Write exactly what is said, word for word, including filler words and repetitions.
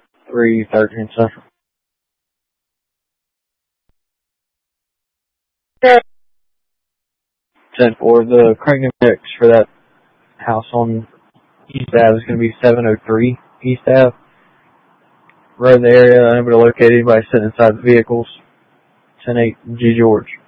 three thirteen Central. ten four. The Craigton Mix for that house on East Ave is going to be seven oh three East Ave. Road in the area, unable to locate anybody sitting inside the vehicles. ten eight G George.